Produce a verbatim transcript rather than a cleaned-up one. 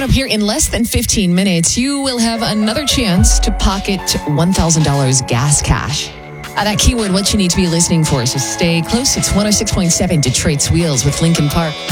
Coming up here in less than fifteen minutes, you will have another chance to pocket one thousand dollars gas cash. Uh, that keyword, what you need to be listening for, so stay close. It's one oh six point seven Detroit's Wheels with Lincoln Park.